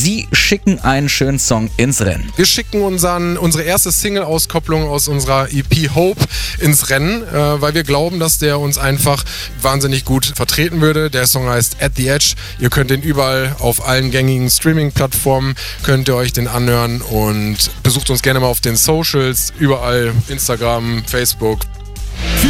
Sie schicken einen schönen Song ins Rennen. Wir schicken unsere erste Single-Auskopplung aus unserer EP Hope ins Rennen, weil wir glauben, dass der uns einfach wahnsinnig gut vertreten würde. Der Song heißt At the Edge. Ihr könnt den überall auf allen gängigen Streaming-Plattformen, könnt ihr euch den anhören und besucht uns gerne mal auf den Socials, überall Instagram, Facebook.